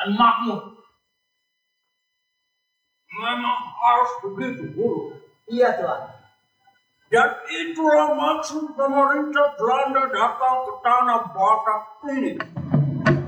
makmur. Memang harus begitu, Guru. Iya, Tuan. Dan itulah maksud pemerintah Belanda datang ke tanah Batak ini.